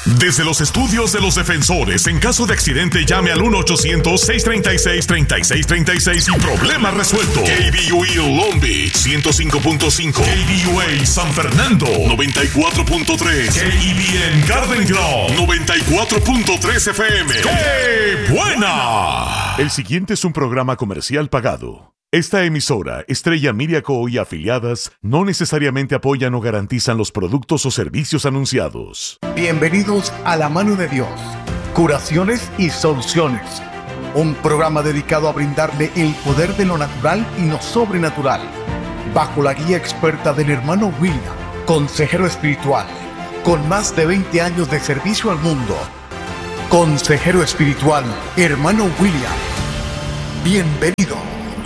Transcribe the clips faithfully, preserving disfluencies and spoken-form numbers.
Desde los estudios de los defensores, en caso de accidente, llame al uno ochocientos, seiscientos treinta y seis, treinta y seis treinta y seis y problema resuelto. K B U A Long Beach, ciento cinco punto cinco. K B U A San Fernando, noventa y cuatro punto tres. K E B N Garden Grove, noventa y cuatro punto tres F M. ¡Qué buena! El siguiente es un programa comercial pagado. Esta emisora, Estrella Media Co. y afiliadas, no necesariamente apoyan o garantizan los productos o servicios anunciados. Bienvenidos a La Mano de Dios, Curaciones y Soluciones. Un programa dedicado a brindarle el poder de lo natural y lo sobrenatural. Bajo la guía experta del hermano William, consejero espiritual, con más de veinte años de servicio al mundo. Consejero espiritual, hermano William. Bienvenido.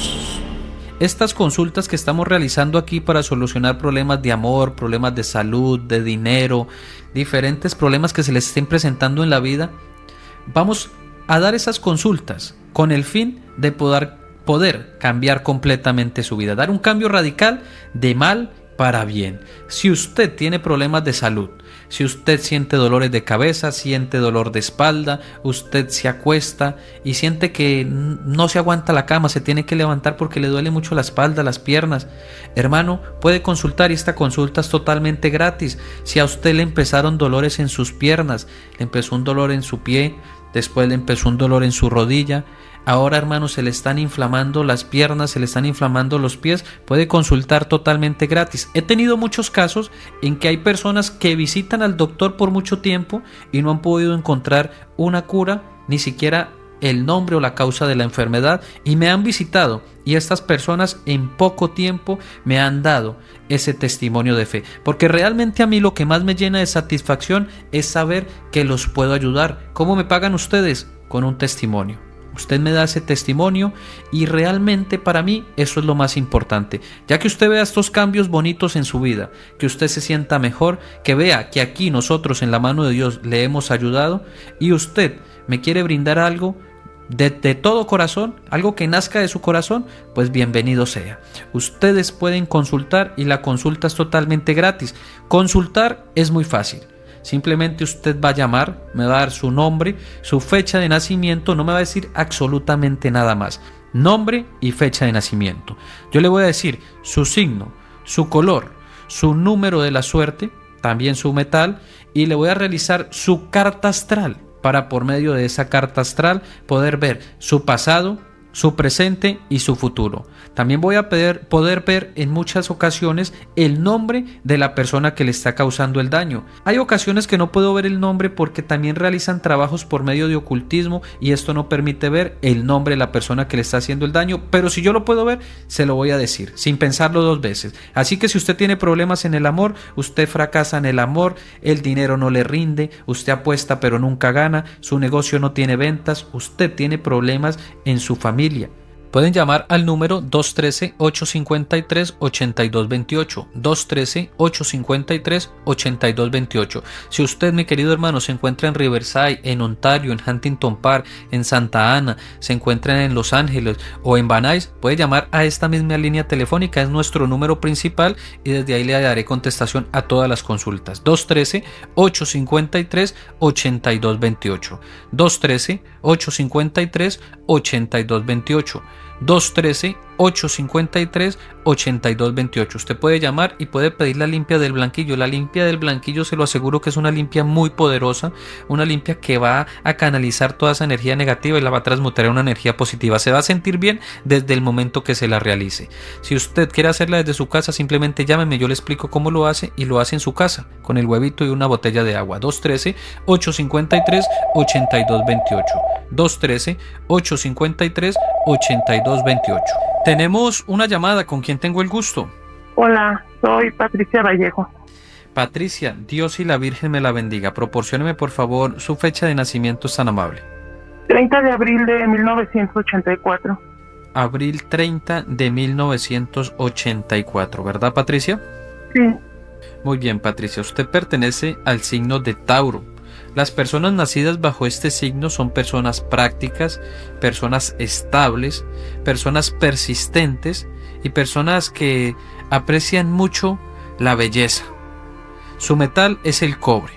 Estas consultas que estamos realizando aquí para solucionar problemas de amor, problemas de salud, de dinero, diferentes problemas que se les estén presentando en la vida, vamos a dar esas consultas con el fin de poder, poder cambiar completamente su vida, dar un cambio radical de mal para bien. Si usted tiene problemas de salud, si usted siente dolores de cabeza, siente dolor de espalda, usted se acuesta y siente que no se aguanta la cama, se tiene que levantar porque le duele mucho la espalda, las piernas, hermano, puede consultar y esta consulta es totalmente gratis. Si a usted le empezaron dolores en sus piernas, le empezó un dolor en su pie, después le empezó un dolor en su rodilla, ahora, hermano, se le están inflamando las piernas, se le están inflamando los pies, puede consultar totalmente gratis. He tenido muchos casos en que hay personas que visitan al doctor por mucho tiempo y no han podido encontrar una cura, ni siquiera el nombre o la causa de la enfermedad, y me han visitado y estas personas en poco tiempo me han dado ese testimonio de fe, porque realmente a mí lo que más me llena de satisfacción es saber que los puedo ayudar. ¿Cómo me pagan ustedes? Con un testimonio. Usted me da ese testimonio y realmente para mí eso es lo más importante. Ya que usted vea estos cambios bonitos en su vida, que usted se sienta mejor, que vea que aquí nosotros en La Mano de Dios le hemos ayudado y usted me quiere brindar algo de, de todo corazón, algo que nazca de su corazón, pues bienvenido sea. Ustedes pueden consultar y la consulta es totalmente gratis. Consultar es muy fácil. Simplemente usted va a llamar, me va a dar su nombre, su fecha de nacimiento, no me va a decir absolutamente nada más. Nombre y fecha de nacimiento. Yo le voy a decir su signo, su color, su número de la suerte, también su metal, y le voy a realizar su carta astral para por medio de esa carta astral poder ver su pasado, su presente y su futuro. También voy a poder, poder ver en muchas ocasiones el nombre de la persona que le está causando el daño. Hay ocasiones que no puedo ver el nombre porque también realizan trabajos por medio de ocultismo y esto no permite ver el nombre de la persona que le está haciendo el daño, pero si yo lo puedo ver, se lo voy a decir, sin pensarlo dos veces. Así que si usted tiene problemas en el amor, usted fracasa en el amor, el dinero no le rinde, usted apuesta pero nunca gana, su negocio no tiene ventas, usted tiene problemas en su familia, pueden llamar al número dos uno tres, ocho cinco tres, ocho dos dos ocho, dos uno tres, ocho cinco tres, ocho dos dos ocho. Si usted, mi querido hermano, se encuentra en Riverside, en Ontario, en Huntington Park, en Santa Ana, se encuentra en Los Ángeles o en Van Nuys, puede llamar a esta misma línea telefónica, es nuestro número principal y desde ahí le daré contestación a todas las consultas. dos uno tres, ocho cinco tres, ocho dos dos ocho, dos uno tres, ocho cinco tres, ocho dos dos ocho, dos uno tres, ocho cinco tres, ocho dos dos ocho. Usted puede llamar y puede pedir la limpia del blanquillo. La limpia del blanquillo, se lo aseguro que es una limpia muy poderosa, una limpia que va a canalizar toda esa energía negativa y la va a transmutar en una energía positiva. Se va a sentir bien desde el momento que se la realice. Si usted quiere hacerla desde su casa, simplemente llámeme, yo le explico cómo lo hace y lo hace en su casa, con el huevito y una botella de agua. dos uno tres, ocho cinco tres, ocho dos dos ocho, dos uno tres, ocho cinco tres, ocho dos dos ocho. Tenemos una llamada, ¿con quien tengo el gusto? Hola, soy Patricia Vallejo. Patricia, Dios y la Virgen me la bendiga. Proporcióneme por favor su fecha de nacimiento, es tan amable. treinta de abril de mil novecientos ochenta y cuatro. Abril treinta de mil novecientos ochenta y cuatro, ¿verdad, Patricia? Sí. Muy bien, Patricia, usted pertenece al signo de Tauro. Las personas nacidas bajo este signo son personas prácticas, personas estables, personas persistentes y personas que aprecian mucho la belleza. Su metal es el cobre.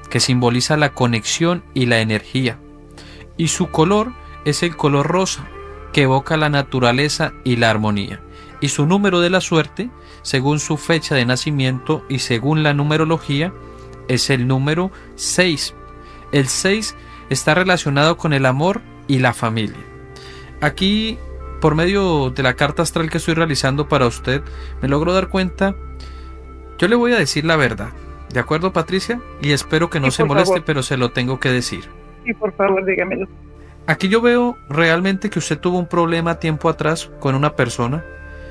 que simboliza la conexión y la energía. Y su color es el color rosa, que evoca la naturaleza y la armonía. Y su número de la suerte, según su fecha de nacimiento y según la numerología, es el número seis. El seis está relacionado con el amor y la familia. Aquí, por medio de la carta astral que estoy realizando para usted, me logro dar cuenta. Yo le voy a decir la verdad, ¿de acuerdo, Patricia? Y espero que no Sí, se por moleste, favor. pero se lo tengo que decir. Sí, por favor, dígamelo. Aquí yo veo realmente que usted tuvo un problema tiempo atrás con una persona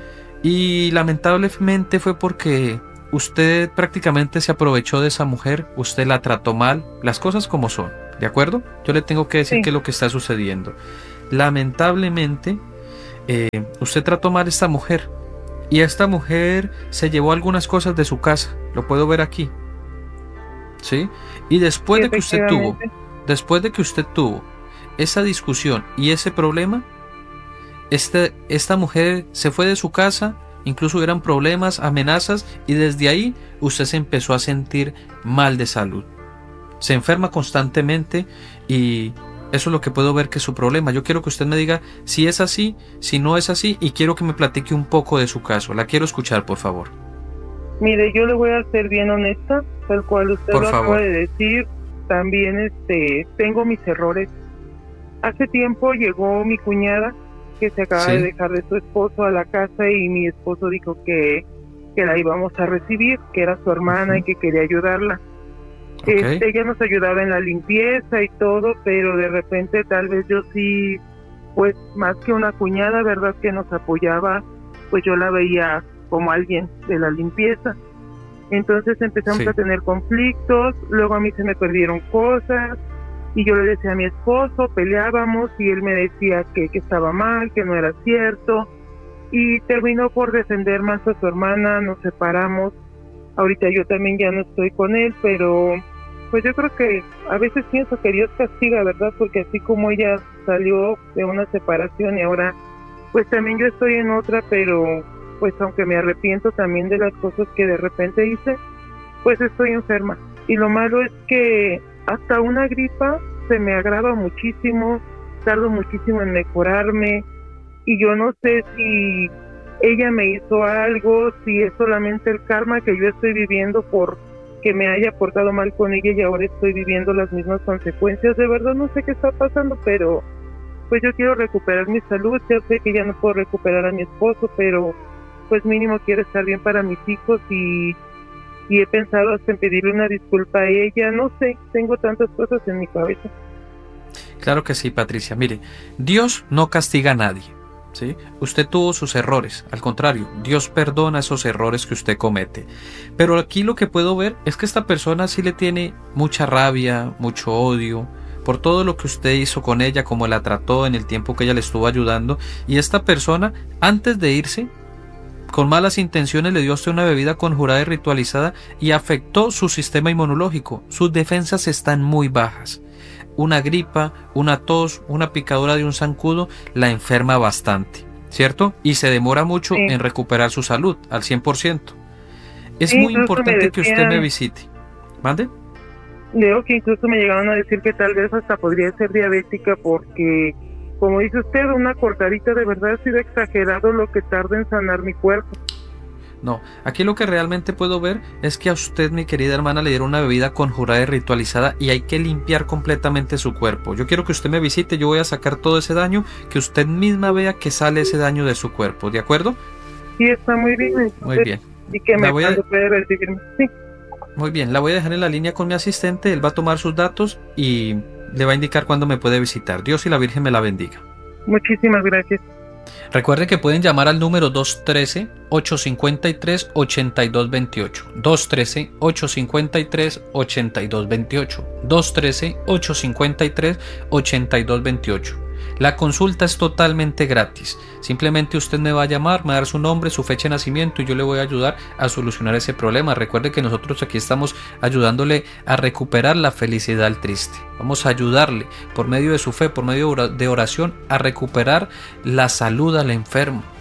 y lamentablemente fue porque usted prácticamente se aprovechó de esa mujer, usted la trató mal, las cosas como son, ¿de acuerdo? Yo le tengo que decir Sí. qué es lo que está sucediendo. Lamentablemente, eh, usted trató mal a esta mujer y esta mujer se llevó algunas cosas de su casa, lo puedo ver aquí, ¿sí? Y después Sí, de que usted tuvo, efectivamente. después de que usted tuvo esa discusión y ese problema, este, esta mujer se fue de su casa, incluso hubieran problemas, amenazas, y desde ahí usted se empezó a sentir mal de salud. Se enferma constantemente y eso es lo que puedo ver que es su problema. Yo quiero que usted me diga si es así, si no es así, y quiero que me platique un poco de su caso. La quiero escuchar, por favor. Mire, yo le voy a ser bien honesta, tal cual usted Por lo favor. acaba de decir. También este, tengo mis errores. Hace tiempo llegó mi cuñada, que se acaba Sí. de dejar de su esposo a la casa, y mi esposo dijo que, que la íbamos a recibir, que era su hermana y que quería ayudarla. Ok. Este, ella nos ayudaba en la limpieza y todo, pero de repente tal vez yo sí, pues más que una cuñada, verdad, que nos apoyaba, pues yo la veía como alguien de la limpieza. Entonces empezamos Sí. a tener conflictos, luego a mí se me perdieron cosas y yo le decía a mi esposo, peleábamos y él me decía que, que estaba mal, que no era cierto, y terminó por defender más a su hermana, nos separamos. Ahorita yo también ya no estoy con él, pero pues yo creo que a veces pienso que Dios castiga, ¿verdad? Porque así como ella salió de una separación y ahora pues también yo estoy en otra, pero pues aunque me arrepiento también de las cosas que de repente hice, pues estoy enferma. Y lo malo es que hasta una gripa se me agrava muchísimo, tardo muchísimo en mejorarme, y yo no sé si ella me hizo algo, si es solamente el karma que yo estoy viviendo por que me haya portado mal con ella y ahora estoy viviendo las mismas consecuencias. De verdad no sé qué está pasando, pero pues yo quiero recuperar mi salud. Ya sé que ya no puedo recuperar a mi esposo, pero pues mínimo quiero estar bien para mis hijos, y, y he pensado hasta en pedirle una disculpa a ella. No sé, tengo tantas cosas en mi cabeza. Claro que sí, Patricia. Mire, Dios no castiga a nadie, ¿sí? Usted tuvo sus errores, al contrario, Dios perdona esos errores que usted comete. Pero aquí lo que puedo ver es que esta persona sí le tiene mucha rabia, mucho odio por todo lo que usted hizo con ella, como la trató en el tiempo que ella le estuvo ayudando. Y esta persona, antes de irse, con malas intenciones le dio a usted una bebida conjurada y ritualizada y afectó su sistema inmunológico. Sus defensas están muy bajas. Una gripa, una tos, una picadura de un zancudo la enferma bastante, ¿cierto? Y se demora mucho Sí. en recuperar su salud al cien por ciento. Es Sí, muy incluso me importante que usted decían- me visite. ¿Mande? Leo que incluso me llegaron a decir que tal vez hasta podría ser diabética, porque como dice usted, una cortadita de verdad ha sido exagerado lo que tarda en sanar mi cuerpo. No, aquí lo que realmente puedo ver es que a usted, mi querida hermana, le dieron una bebida conjurada y ritualizada y hay que limpiar completamente su cuerpo. Yo quiero que usted me visite, yo voy a sacar todo ese daño, que usted misma vea que sale ese daño de su cuerpo, ¿de acuerdo? Sí, está muy bien. Muy bien. Y que La me voy a- cuando puede recibirme. Sí, Muy bien, la voy a dejar en la línea con mi asistente, él va a tomar sus datos y le va a indicar cuándo me puede visitar. Dios y la Virgen me la bendiga. muchísimas gracias. Recuerden que pueden llamar al número dos uno tres, ocho cinco tres, ocho dos dos ocho. dos uno tres, ocho cinco tres, ocho dos dos ocho. dos uno tres, ocho cinco tres, ocho dos dos ocho. La consulta es totalmente gratis. Simplemente usted me va a llamar, me va a dar su nombre, su fecha de nacimiento y yo le voy a ayudar a solucionar ese problema. Recuerde que nosotros aquí estamos ayudándole a recuperar la felicidad al triste. Vamos a ayudarle por medio de su fe, por medio de oración, a recuperar la salud al enfermo.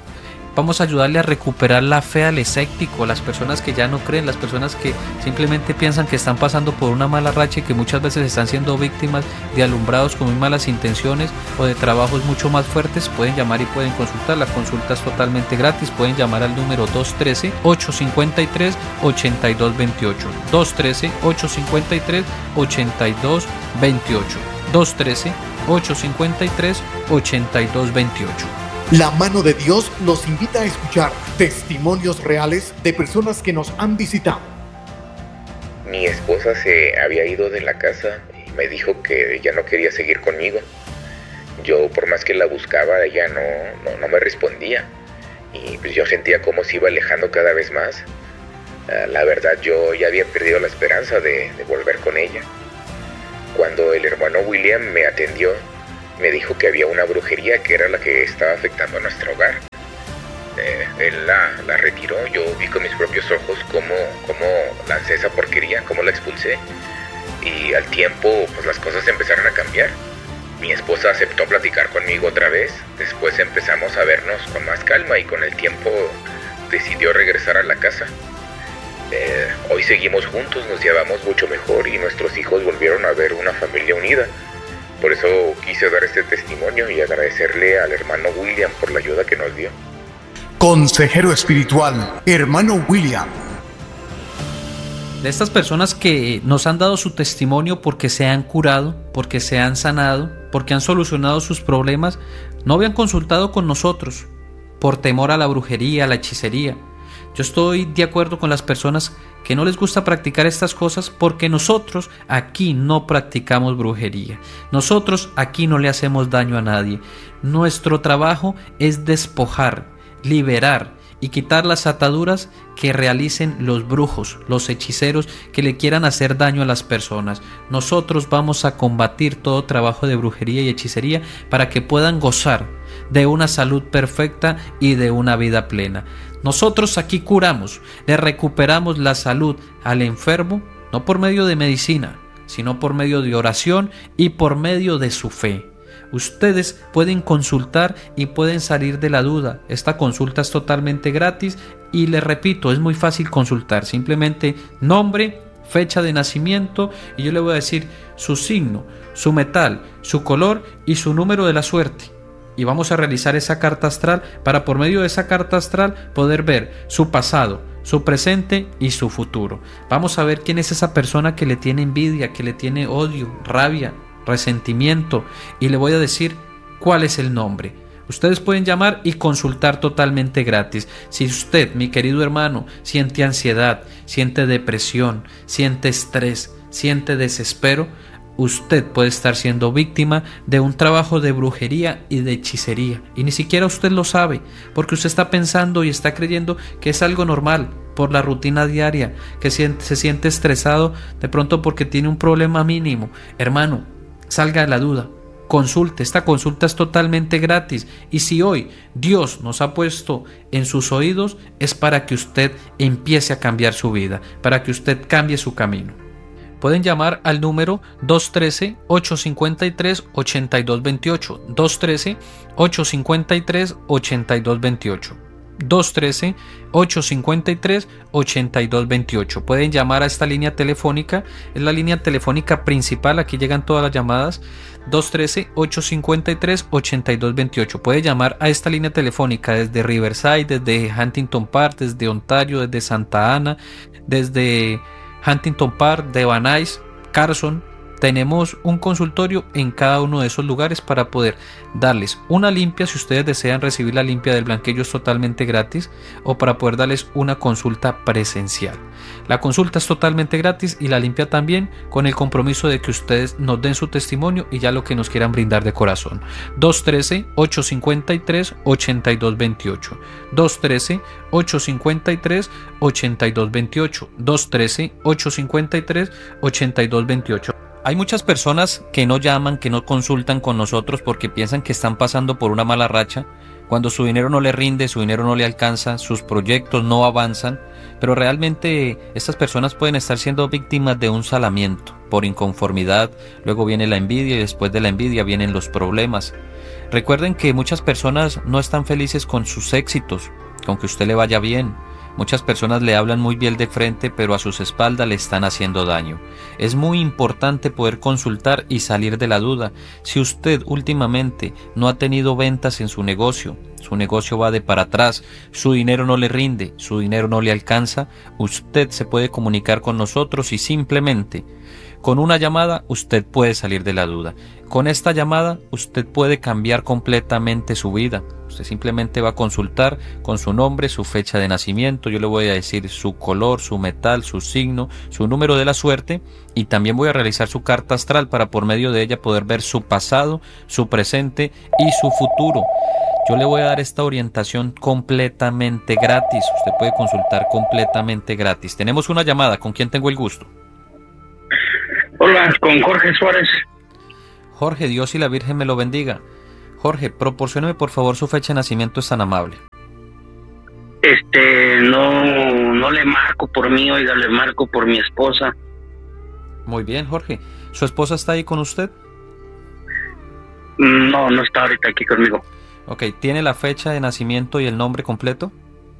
Vamos a ayudarle a recuperar la fe al escéptico, a las personas que ya no creen, las personas que simplemente piensan que están pasando por una mala racha y que muchas veces están siendo víctimas de alumbrados con muy malas intenciones o de trabajos mucho más fuertes. Pueden llamar y pueden consultar. La consulta es totalmente gratis. Pueden llamar al número dos uno tres, ocho cinco tres, ocho dos dos ocho. dos uno tres, ocho cinco tres, ocho dos dos ocho. dos uno tres, ocho cinco tres, ocho dos dos ocho. La mano de Dios nos invita a escuchar testimonios reales de personas que nos han visitado. Mi esposa se había ido de la casa y me dijo que ya no quería seguir conmigo. Yo, por más que la buscaba, ella no, no, no me respondía. Y pues yo sentía cómo se iba alejando cada vez más. Uh, la verdad, yo ya había perdido la esperanza de, de volver con ella. Cuando el hermano William me atendió, me dijo que había una brujería que era la que estaba afectando a nuestro hogar. Eh, él la, la retiró. Yo vi con mis propios ojos cómo, cómo lancé esa porquería, cómo la expulsé. Y al tiempo, pues las cosas empezaron a cambiar. Mi esposa aceptó platicar conmigo otra vez. Después empezamos a vernos con más calma y con el tiempo decidió regresar a la casa. Eh, hoy seguimos juntos, nos llevamos mucho mejor y nuestros hijos volvieron a ver una familia unida. Por eso quise dar este testimonio y agradecerle al hermano William por la ayuda que nos dio. Consejero espiritual, hermano William. De estas personas que nos han dado su testimonio porque se han curado, porque se han sanado, porque han solucionado sus problemas, no habían consultado con nosotros por temor a la brujería, a la hechicería. Yo estoy de acuerdo con las personas que no les gusta practicar estas cosas porque nosotros aquí no practicamos brujería. Nosotros aquí no le hacemos daño a nadie. Nuestro trabajo es despojar, liberar y quitar las ataduras que realicen los brujos, los hechiceros que le quieran hacer daño a las personas. Nosotros vamos a combatir todo trabajo de brujería y hechicería para que puedan gozar de una salud perfecta y de una vida plena. Nosotros aquí curamos, le recuperamos la salud al enfermo, no por medio de medicina, sino por medio de oración y por medio de su fe. Ustedes pueden consultar y pueden salir de la duda. Esta consulta es totalmente gratis y les repito, es muy fácil consultar. Simplemente nombre, fecha de nacimiento y yo le voy a decir su signo, su metal, su color y su número de la suerte. Y vamos a realizar esa carta astral para por medio de esa carta astral poder ver su pasado, su presente y su futuro. Vamos a ver quién es esa persona que le tiene envidia, que le tiene odio, rabia, resentimiento y le voy a decir cuál es el nombre. Ustedes pueden llamar y consultar totalmente gratis. Si usted, mi querido hermano, siente ansiedad, siente depresión, siente estrés, siente desespero, usted puede estar siendo víctima de un trabajo de brujería y de hechicería y ni siquiera usted lo sabe porque usted está pensando y está creyendo que es algo normal por la rutina diaria, que se siente estresado de pronto porque tiene un problema mínimo. Hermano, salga de la duda, consulte. Esta consulta es totalmente gratis y si hoy Dios nos ha puesto en sus oídos es para que usted empiece a cambiar su vida, para que usted cambie su camino. Pueden llamar al número dos uno tres, ocho cinco tres, ocho dos dos ocho, dos uno tres, ocho cinco tres, ocho dos dos ocho, dos uno tres, ocho cinco tres, ocho dos dos ocho. Pueden llamar a esta línea telefónica, es la línea telefónica principal, aquí llegan todas las llamadas, dos uno tres, ocho cinco tres, ocho dos dos ocho. Puede llamar a esta línea telefónica desde Riverside, desde Huntington Park, desde Ontario, desde Santa Ana, desde Huntington Park, de Van Nuys, Carson. Tenemos un consultorio en cada uno de esos lugares para poder darles una limpia si ustedes desean recibir la limpia del blanquillo es totalmente gratis o para poder darles una consulta presencial. La consulta es totalmente gratis y la limpia también con el compromiso de que ustedes nos den su testimonio y ya lo que nos quieran brindar de corazón. dos uno tres, ocho cinco tres, ocho dos dos ocho, dos uno tres, ocho cinco tres, ocho dos dos ocho, dos uno tres, ocho cinco tres, ocho dos dos ocho. Hay muchas personas que no llaman, que no consultan con nosotros porque piensan que están pasando por una mala racha. cuando su dinero no le rinde, su dinero no le alcanza, sus proyectos no avanzan, pero realmente estas personas pueden estar siendo víctimas de un salamiento por inconformidad, luego viene la envidia y después de la envidia vienen los problemas. Recuerden que muchas personas no están felices con sus éxitos, con que usted le vaya bien. Muchas personas le hablan muy bien de frente, pero a sus espaldas le están haciendo daño. Es muy importante poder consultar y salir de la duda. Si usted últimamente no ha tenido ventas en su negocio, su negocio va de para atrás, su dinero no le rinde, su dinero no le alcanza, usted se puede comunicar con nosotros y simplemente con una llamada usted puede salir de la duda. Con esta llamada usted puede cambiar completamente su vida. Usted simplemente va a consultar con su nombre, su fecha de nacimiento, yo le voy a decir su color, su metal, su signo, su número de la suerte y también voy a realizar su carta astral para por medio de ella poder ver su pasado, su presente y su futuro. Yo le voy a dar esta orientación completamente gratis. Usted puede consultar completamente gratis. Tenemos una llamada. ¿Con quién tengo el gusto? Hola, con Jorge Suárez. Jorge, Dios y la Virgen me lo bendiga. Jorge, proporcióneme por favor su fecha de nacimiento, es tan amable. Este, no, no le marco por mí, oiga, le marco por mi esposa. Muy bien, Jorge. ¿Su esposa está ahí con usted? No, no está ahorita aquí conmigo. Ok, ¿tiene la fecha de nacimiento y el nombre completo?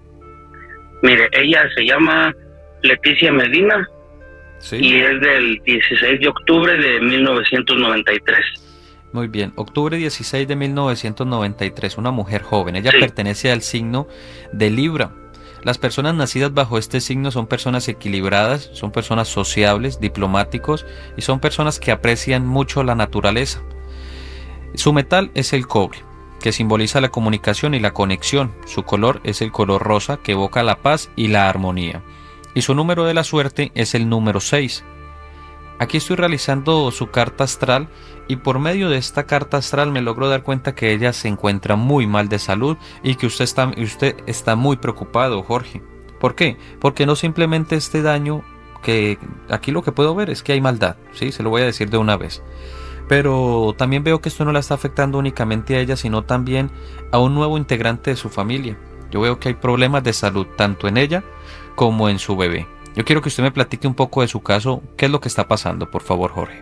Mire, ella se llama Leticia Medina. Sí. Y es del dieciséis de octubre de mil novecientos noventa y tres. Muy bien, octubre dieciséis de mil novecientos noventa y tres, una mujer joven. Ella sí. pertenece al signo de Libra. Las personas nacidas bajo este signo son personas equilibradas, son personas sociables, diplomáticos y son personas que aprecian mucho la naturaleza. Su metal es el cobre, que simboliza la comunicación y la conexión. Su color es el color rosa, que evoca la paz y la armonía. Y su número de la suerte es el número seis. Aquí estoy realizando su carta astral y por medio de esta carta astral me logro dar cuenta que ella se encuentra muy mal de salud y que usted está, usted está muy preocupado, Jorge. ¿Por qué? Porque no simplemente este daño, que aquí lo que puedo ver es que hay maldad, ¿sí? Se lo voy a decir de una vez. Pero también veo que esto no la está afectando únicamente a ella, sino también a un nuevo integrante de su familia. Yo veo que hay problemas de salud tanto en ella como en su bebé. Yo quiero que usted me platique un poco de su caso. ¿Qué es lo que está pasando, por favor, Jorge?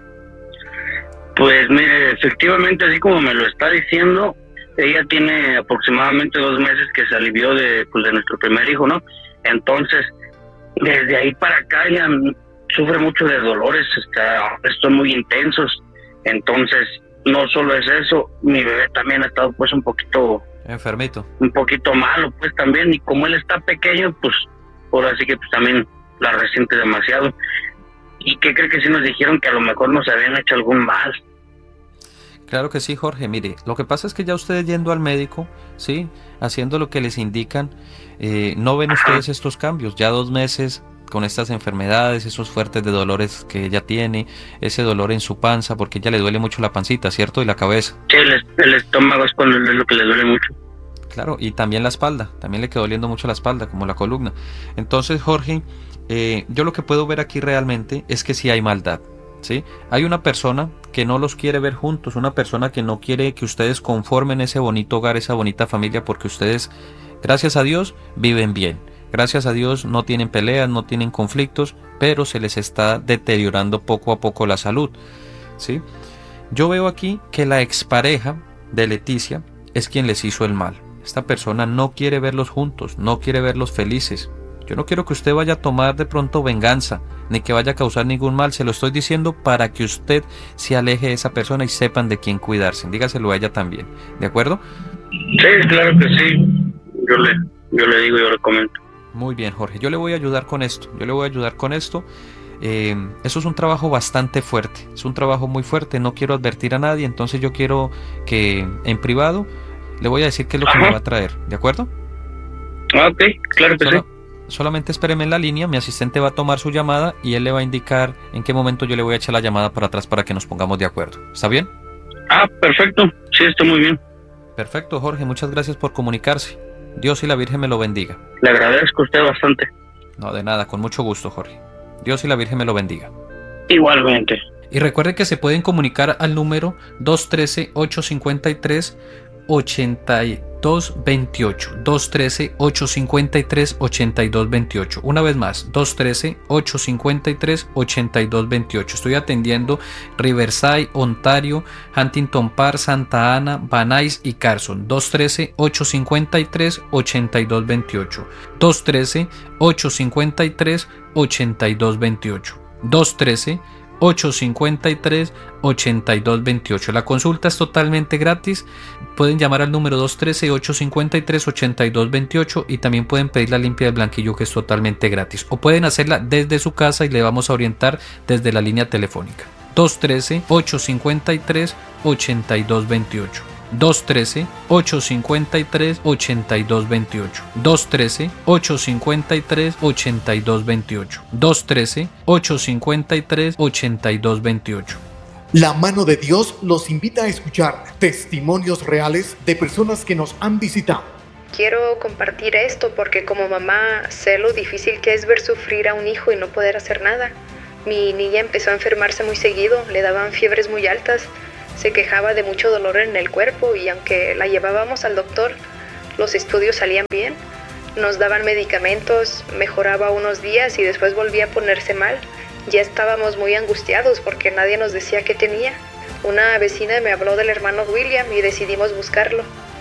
Pues mire, efectivamente, así como me lo está diciendo, ella tiene aproximadamente dos meses que se alivió de, pues, de nuestro primer hijo, ¿no? Entonces, desde ahí para acá ella sufre mucho de dolores, está, estos muy intensos. Entonces, no solo es eso, mi bebé también ha estado pues un poquito... enfermito. Un poquito malo, pues también, y como él está pequeño, pues, por así que pues también la resiente demasiado. ¿Y qué cree que sí nos dijeron? Que a lo mejor nos habían hecho algún mal. Claro que sí, Jorge. Mire, lo que pasa es que ya ustedes yendo al médico, sí, haciendo lo que les indican, eh, no ven Ajá. ustedes estos cambios. Ya dos meses con estas enfermedades, esos fuertes de dolores que ella tiene, ese dolor en su panza, porque ella le duele mucho la pancita, ¿cierto? Y la cabeza. Sí, el, el estómago es cuando es lo que le duele mucho. Claro, y también la espalda, también le quedó doliendo mucho la espalda, como la columna. Entonces, Jorge, eh, yo lo que puedo ver aquí realmente es que sí hay maldad, ¿sí? Hay una persona que no los quiere ver juntos, una persona que no quiere que ustedes conformen ese bonito hogar, esa bonita familia, porque ustedes, gracias a Dios, viven bien. Gracias a Dios no tienen peleas, no tienen conflictos, pero se les está deteriorando poco a poco la salud, ¿sí? Yo veo aquí que la expareja de Leticia es quien les hizo el mal. Esta persona no quiere verlos juntos, no quiere verlos felices. Yo no quiero que usted vaya a tomar de pronto venganza, ni que vaya a causar ningún mal. Se lo estoy diciendo para que usted se aleje de esa persona y sepan de quién cuidarse. Dígaselo a ella también, ¿de acuerdo? Sí, claro que sí. Yo le, yo le digo, yo le comento. Muy bien, Jorge. Yo le voy a ayudar con esto. Yo le voy a ayudar con esto. Eh, eso es un trabajo bastante fuerte. Es un trabajo muy fuerte. No quiero advertir a nadie. Entonces yo quiero que en privado le voy a decir qué es lo que me va a traer, ¿de acuerdo? Ok, claro que Solo, sí. Solamente espéreme en la línea, mi asistente va a tomar su llamada y él le va a indicar en qué momento yo le voy a echar la llamada para atrás para que nos pongamos de acuerdo. ¿Está bien? Ah, perfecto. Sí, está muy bien. Perfecto, Jorge. Muchas gracias por comunicarse. Dios y la Virgen me lo bendiga. Le agradezco a usted bastante. No, de nada, con mucho gusto, Jorge. Dios y la Virgen me lo bendiga. Igualmente. Y recuerden que se pueden comunicar al número dos uno tres, ocho cinco tres, ochenta y dos veintiocho. dos uno tres, ocho cinco tres, ocho dos dos ocho. Una vez más, dos uno tres, ocho cinco tres, ocho dos dos ocho. Estoy atendiendo Riverside, Ontario, Huntington Park, Santa Ana, Van Nuys y Carson. dos uno tres, ocho cinco tres, ocho dos dos ocho. dos uno tres, ocho cinco tres, ocho dos dos ocho. dos uno tres, ocho cinco tres, ocho dos dos ocho. La consulta es totalmente gratis. Pueden llamar al número dos uno tres, ocho cinco tres, ocho dos dos ocho y también pueden pedir la limpia del blanquillo, que es totalmente gratis, o pueden hacerla desde su casa y le vamos a orientar desde la línea telefónica. dos uno tres, ocho cinco tres, ocho dos dos ocho. dos uno tres, ocho cinco tres, ocho dos dos ocho. dos uno tres, ocho cinco tres, ocho dos dos ocho. dos uno tres, ocho cinco tres, ocho dos dos ocho. La mano de Dios los invita a escuchar testimonios reales de personas que nos han visitado. Quiero compartir esto porque como mamá sé lo difícil que es ver sufrir a un hijo y no poder hacer nada. Mi niña empezó a enfermarse muy seguido, le daban fiebres muy altas, se quejaba de mucho dolor en el cuerpo y aunque la llevábamos al doctor, los estudios salían bien. Nos daban medicamentos, mejoraba unos días y después volvía a ponerse mal. Ya estábamos muy angustiados porque nadie nos decía qué tenía. Una vecina me habló del hermano William y decidimos buscarlo.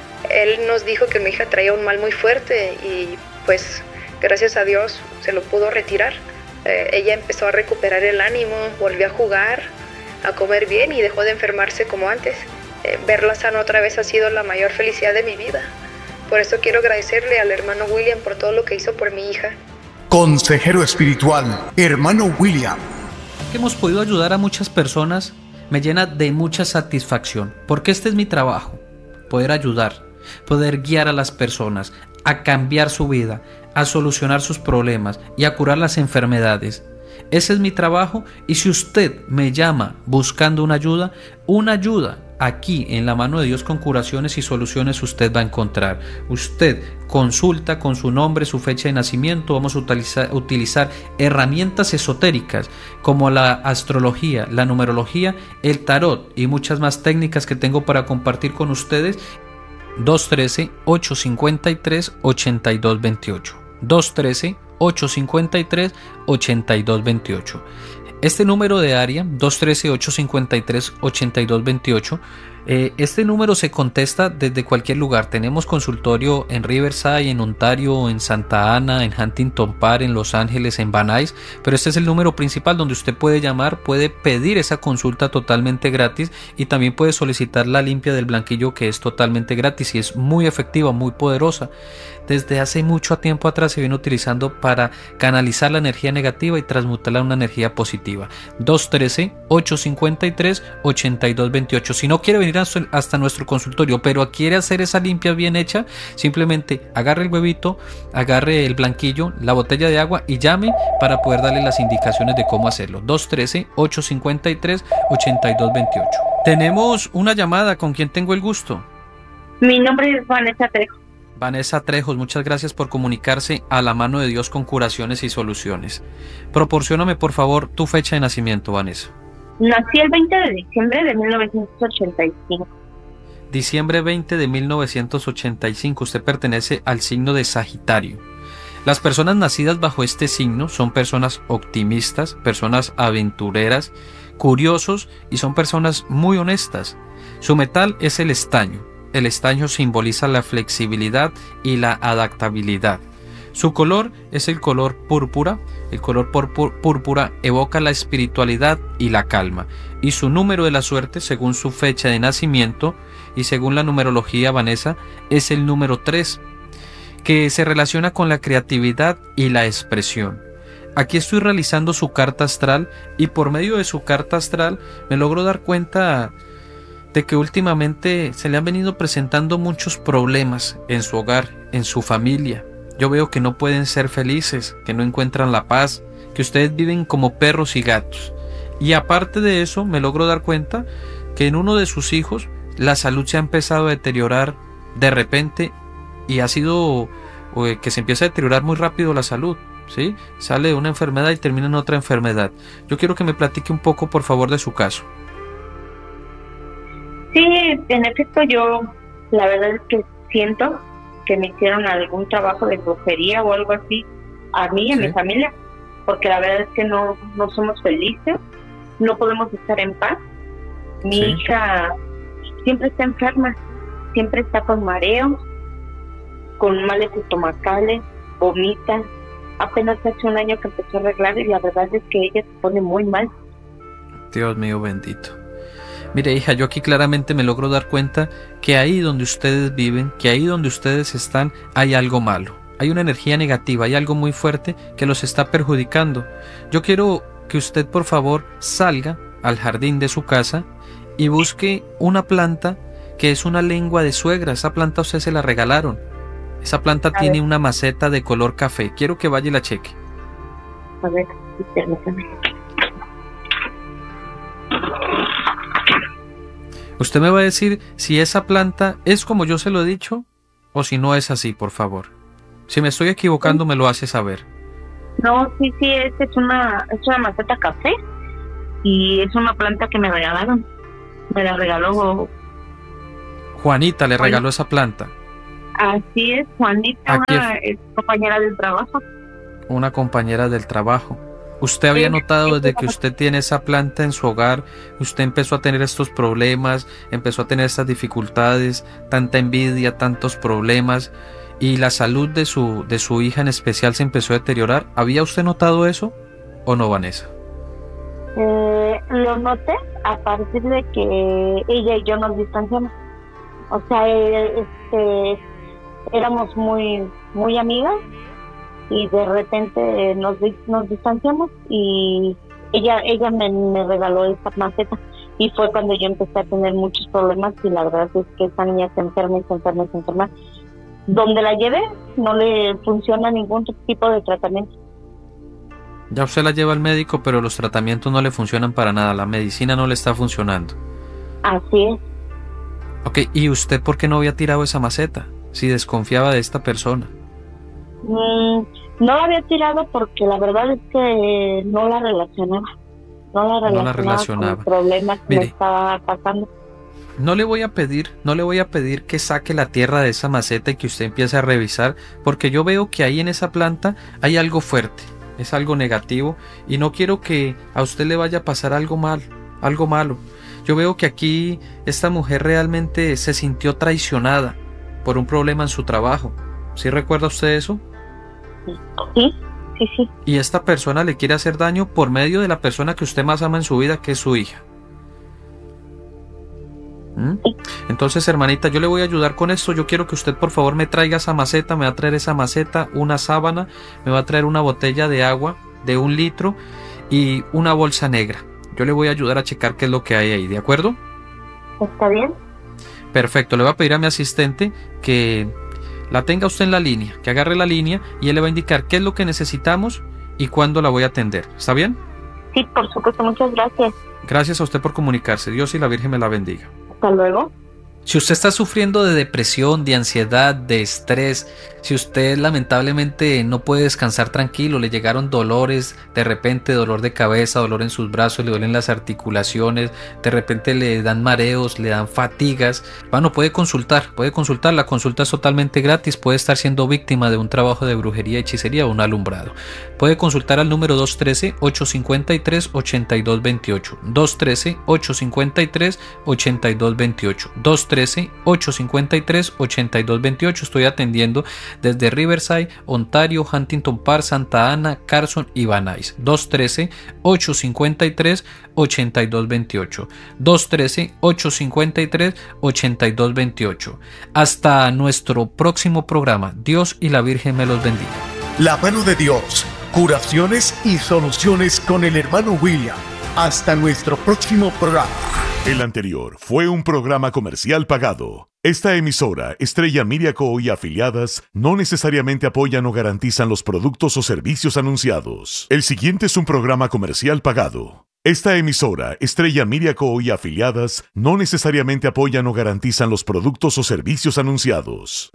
Él nos dijo que mi hija traía un mal muy fuerte y pues gracias a Dios se lo pudo retirar. Eh, ella empezó a recuperar el ánimo, volvió a jugar, a comer bien y dejó de enfermarse como antes. Eh, verla sana otra vez ha sido la mayor felicidad de mi vida. Por eso quiero agradecerle al hermano William por todo lo que hizo por mi hija. Consejero espiritual, hermano William. Que hemos podido ayudar a muchas personas me llena de mucha satisfacción, porque este es mi trabajo, poder ayudar, poder guiar a las personas a cambiar su vida, a solucionar sus problemas y a curar las enfermedades. Ese es mi trabajo, y si usted me llama buscando una ayuda, una ayuda aquí en la mano de Dios con curaciones y soluciones usted va a encontrar. Usted consulta con su nombre, su fecha de nacimiento. Vamos a utilizar, utilizar herramientas esotéricas como la astrología, la numerología, el tarot y muchas más técnicas que tengo para compartir con ustedes. dos uno tres, ocho cinco tres, ocho dos dos ocho. dos uno tres, ocho cinco tres, ocho dos dos ocho. Este número de área, dos uno tres, ocho cinco tres, ocho dos dos ocho, eh, este número se contesta desde cualquier lugar. Tenemos consultorio en Riverside, en Ontario, en Santa Ana, en Huntington Park, en Los Ángeles, en Van Nuys, pero este es el número principal donde usted puede llamar, puede pedir esa consulta totalmente gratis y también puede solicitar la limpia del blanquillo, que es totalmente gratis y es muy efectiva, muy poderosa. Desde hace mucho tiempo atrás se viene utilizando para canalizar la energía negativa y transmutarla en una energía positiva. dos uno tres, ocho cinco tres, ocho dos dos ocho. Si no quiere venir hasta nuestro consultorio, pero quiere hacer esa limpia bien hecha, simplemente agarre el huevito, agarre el blanquillo, la botella de agua y llame para poder darle las indicaciones de cómo hacerlo. dos uno tres, ocho cinco tres, ocho dos dos ocho. Tenemos una llamada. ¿Con quién tengo el gusto? Mi nombre es Vanessa Trejos. Vanessa Trejos, muchas gracias por comunicarse a la mano de Dios con curaciones y soluciones. Proporcióname por favor tu fecha de nacimiento, Vanessa. Nací el veinte de diciembre de mil novecientos ochenta y cinco. Diciembre veinte de mil novecientos ochenta y cinco. Usted pertenece al signo de Sagitario. Las personas nacidas bajo este signo son personas optimistas, personas aventureras, curiosos y son personas muy honestas. Su metal es el estaño. El estaño simboliza la flexibilidad y la adaptabilidad. Su color es el color púrpura. El color púrpura evoca la espiritualidad y la calma. Y su número de la suerte, según su fecha de nacimiento y según la numerología, Vanessa, es el número tres, que se relaciona con la creatividad y la expresión. Aquí estoy realizando su carta astral y por medio de su carta astral me logro dar cuenta de que últimamente se le han venido presentando muchos problemas en su hogar, en su familia. Yo veo que no pueden ser felices, que no encuentran la paz, que ustedes viven como perros y gatos. Y aparte de eso, me logro dar cuenta que en uno de sus hijos la salud se ha empezado a deteriorar de repente y ha sido eh, que se empieza a deteriorar muy rápido la salud, ¿sí? Sale de una enfermedad y termina en otra enfermedad. Yo quiero que me platique un poco, por favor, de su caso. Sí, en efecto, yo La verdad es que siento que me hicieron algún trabajo de brujería o algo así a mí y a Sí. mi familia, porque la verdad es que no, no somos felices, no podemos estar en paz. Mi Sí. hija siempre está enferma, siempre está con mareos, con males estomacales, vomita. Apenas hace un año que empezó a arreglar y la verdad es que ella se pone muy mal. Dios mío bendito. Mire, hija, yo aquí claramente me logro dar cuenta que ahí donde ustedes viven, que ahí donde ustedes están, hay algo malo. Hay una energía negativa, hay algo muy fuerte que los está perjudicando. Yo quiero que usted, por favor, salga al jardín de su casa y busque una planta que es una lengua de suegra. Esa planta a usted se la regalaron. Esa planta A tiene ver. una maceta de color café. Quiero que vaya y la cheque. A ver, sí, permítame. Usted me va a decir si esa planta es como yo se lo he dicho o si no es así, por favor. Si me estoy equivocando, me lo hace saber. No, sí, sí, esta es una, es una maceta café y es una planta que me regalaron. Me la regaló, Juanita le Oye. regaló esa planta. así es, Juanita, Aquí una es compañera del trabajo. Una compañera del trabajo. ¿Usted había Sí, notado sí, desde sí. que usted tiene esa planta en su hogar, usted empezó a tener estos problemas, empezó a tener estas dificultades, tanta envidia, tantos problemas, y la salud de su, de su hija en especial se empezó a deteriorar? ¿Había usted notado eso o no, Vanessa? Eh, lo noté a partir de que ella y yo nos distanciamos. O sea, eh, este, éramos muy, muy amigas y de repente nos, di- nos distanciamos y ella, ella me, me regaló esta maceta y fue cuando yo empecé a tener muchos problemas y la verdad es que esa niña se enferma y se enferma y se enferma. Donde la lleve no le funciona ningún tipo de tratamiento. Ya usted la lleva al médico, pero los tratamientos no le funcionan para nada, la medicina no le está funcionando. Así es. Ok, ¿y usted por qué no había tirado esa maceta? Si desconfiaba de esta persona. Mm, no la había tirado porque la verdad es que no la relacionaba. No la relacionaba, la relacionaba. con el problema que Mire. me estaba pasando. No le voy a pedir, no le voy a pedir que saque la tierra de esa maceta y que usted empiece a revisar, porque yo veo que ahí en esa planta hay algo fuerte, es algo negativo y no quiero que a usted le vaya a pasar algo mal, algo malo. Yo veo que aquí esta mujer realmente se sintió traicionada por un problema en su trabajo. ¿Sí recuerda usted eso? Sí, sí, sí. Y esta persona le quiere hacer daño por medio de la persona que usted más ama en su vida, que es su hija. ¿Mm? Entonces, hermanita, yo le voy a ayudar con esto. Yo quiero que usted, por favor, me traiga esa maceta, me va a traer esa maceta, una sábana, me va a traer una botella de agua de un litro y una bolsa negra. Yo le voy a ayudar a checar qué es lo que hay ahí, ¿de acuerdo? ¿Está bien? Perfecto, le voy a pedir a mi asistente que la tenga usted en la línea, que agarre la línea y él le va a indicar qué es lo que necesitamos y cuándo la voy a atender. ¿Está bien? Sí, por supuesto. Muchas gracias. Gracias a usted por comunicarse. Dios y la Virgen me la bendiga. Hasta luego. Si usted está sufriendo de depresión, de ansiedad, de estrés, si usted lamentablemente no puede descansar tranquilo, le llegaron dolores, de repente dolor de cabeza, dolor en sus brazos, le duelen las articulaciones, de repente le dan mareos, le dan fatigas, bueno, puede consultar, puede consultar, la consulta es totalmente gratis, puede estar siendo víctima de un trabajo de brujería, hechicería o un alumbrado. Puede consultar al número dos uno tres, ocho cinco tres, ocho dos dos ocho, dos uno tres, ocho cinco tres, ocho dos dos ocho, dos uno tres, ocho cinco tres, ocho dos dos ocho. Estoy atendiendo desde Riverside, Ontario, Huntington Park, Santa Ana, Carson y Van Nuys. dos uno tres, ocho cinco tres, ocho dos dos ocho, dos uno tres, ocho cinco tres, ocho dos dos ocho. Hasta nuestro próximo programa. Dios y la Virgen me los bendiga. La mano de Dios, curaciones y soluciones con el hermano William. Hasta nuestro próximo programa. El anterior fue un programa comercial pagado. Esta emisora, Estrella Miracle y afiliadas, no necesariamente apoyan o garantizan los productos o servicios anunciados. El siguiente es un programa comercial pagado. Esta emisora, Estrella Miracle y afiliadas, no necesariamente apoyan o garantizan los productos o servicios anunciados.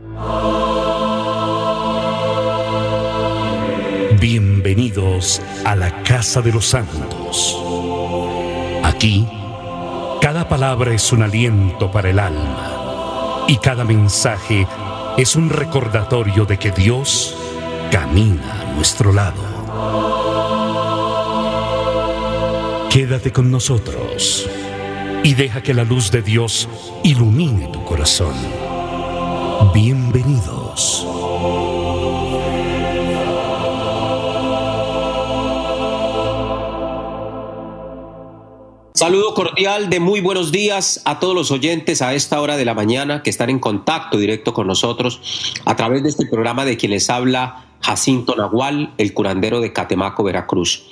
Bienvenidos a la Casa de los Santos. Aquí, cada palabra es un aliento para el alma. Y cada mensaje es un recordatorio de que Dios camina a nuestro lado. Quédate con nosotros y deja que la luz de Dios ilumine tu corazón. Bienvenidos. Saludo cordial de muy buenos días a todos los oyentes a esta hora de la mañana que están en contacto directo con nosotros a través de este programa de quien les habla Jacinto Nahual, el curandero de Catemaco, Veracruz.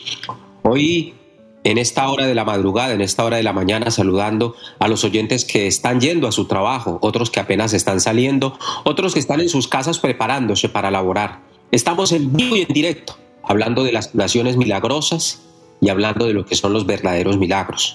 Hoy, en esta hora de la madrugada, en esta hora de la mañana, saludando a los oyentes que están yendo a su trabajo, otros que apenas están saliendo, otros que están en sus casas preparándose para laborar. Estamos en vivo y en directo, hablando de las curaciones milagrosas y hablando de lo que son los verdaderos milagros.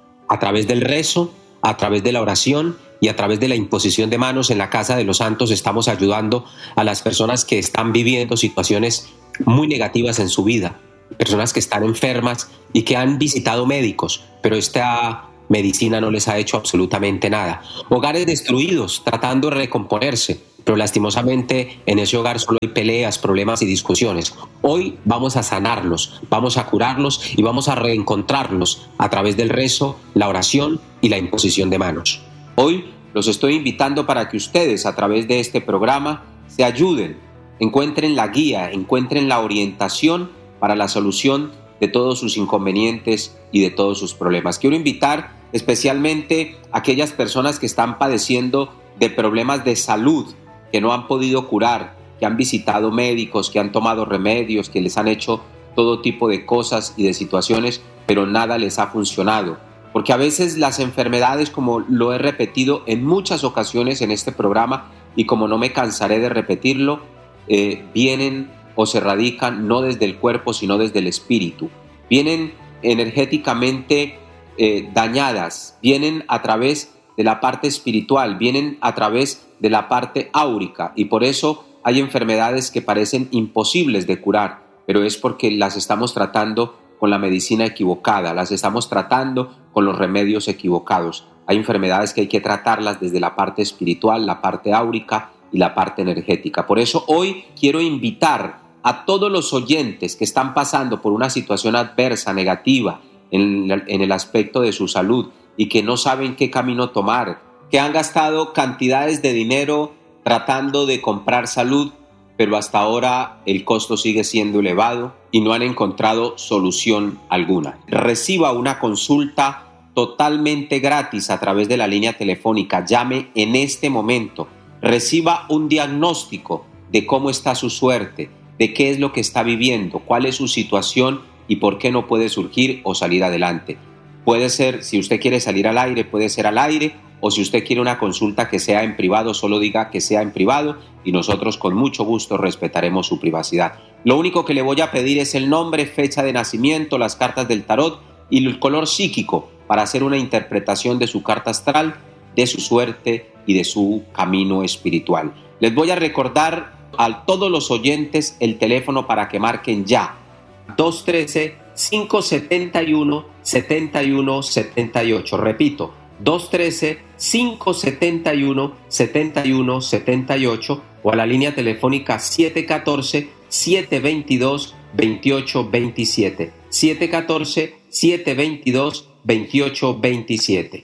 A través del rezo, a través de la oración y a través de la imposición de manos en la Casa de los Santos estamos ayudando a las personas que están viviendo situaciones muy negativas en su vida, personas que están enfermas y que han visitado médicos, pero esta medicina no les ha hecho absolutamente nada. Hogares destruidos, tratando de recomponerse, pero lastimosamente en ese hogar solo hay peleas, problemas y discusiones. Hoy vamos a sanarlos, vamos a curarlos y vamos a reencontrarlos a través del rezo, la oración y la imposición de manos. Hoy los estoy invitando para que ustedes a través de este programa se ayuden, encuentren la guía, encuentren la orientación para la solución de todos sus inconvenientes y de todos sus problemas. Quiero invitar especialmente a aquellas personas que están padeciendo de problemas de salud, que no han podido curar, que han visitado médicos, que han tomado remedios, que les han hecho todo tipo de cosas y de situaciones, pero nada les ha funcionado. Porque a veces las enfermedades, como lo he repetido en muchas ocasiones en este programa, y como no me cansaré de repetirlo, eh, vienen o se radican no desde el cuerpo, sino desde el espíritu. Vienen energéticamente eh, dañadas, vienen a través de la parte espiritual, vienen a través de la parte áurica, y por eso hay enfermedades que parecen imposibles de curar, pero es porque las estamos tratando con la medicina equivocada, las estamos tratando con los remedios equivocados. Hay enfermedades que hay que tratarlas desde la parte espiritual, la parte áurica y la parte energética. Por eso hoy quiero invitar a todos los oyentes que están pasando por una situación adversa, negativa, en, en el aspecto de su salud y que no saben qué camino tomar, que han gastado cantidades de dinero tratando de comprar salud, pero hasta ahora el costo sigue siendo elevado y no han encontrado solución alguna. Reciba una consulta totalmente gratis a través de la línea telefónica. Llame en este momento. Reciba un diagnóstico de cómo está su suerte, de qué es lo que está viviendo, cuál es su situación y por qué no puede surgir o salir adelante. Puede ser, si usted quiere salir al aire, puede ser al aire, o si usted quiere una consulta que sea en privado, solo diga que sea en privado y nosotros con mucho gusto respetaremos su privacidad. Lo único que le voy a pedir es el nombre, fecha de nacimiento, las cartas del tarot y el color psíquico para hacer una interpretación de su carta astral, de su suerte y de su camino espiritual. Les voy a recordar a todos los oyentes el teléfono para que marquen ya. dos uno tres, cinco siete uno, siete uno siete ocho. Repito, dos uno tres, cinco siete uno, siete uno siete ocho o a la línea telefónica siete uno cuatro, siete dos dos, dos ocho dos siete. siete uno cuatro, siete dos dos, dos ocho dos siete.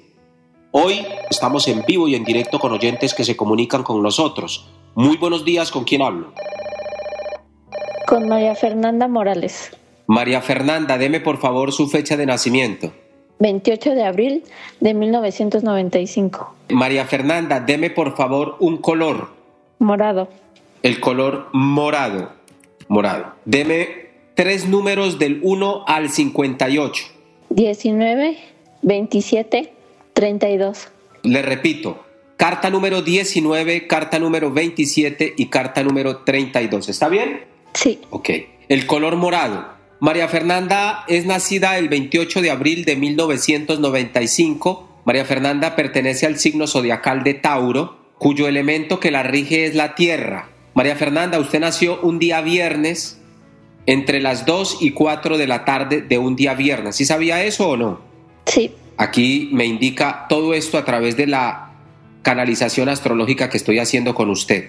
Hoy estamos en vivo y en directo con oyentes que se comunican con nosotros. Muy buenos días, ¿con quién hablo? Con María Fernanda Morales. María Fernanda, deme por favor su fecha de nacimiento. veintiocho de abril de mil novecientos noventa y cinco. María Fernanda, deme por favor un color. Morado. El color morado. Morado. Deme tres números del uno al cincuenta y ocho. diecinueve, veintisiete, treinta y dos. Le repito, carta número diecinueve, carta número veintisiete y carta número treinta y dos. ¿Está bien? Sí. Ok. El color morado. María Fernanda es nacida el veintiocho de abril de mil novecientos noventa y cinco. María Fernanda pertenece al signo zodiacal de Tauro, cuyo elemento que la rige es la tierra. María Fernanda, usted nació un día viernes entre las dos y cuatro de la tarde de un día viernes. ¿Sí sabía eso o no? Sí. Aquí me indica todo esto a través de la canalización astrológica que estoy haciendo con usted.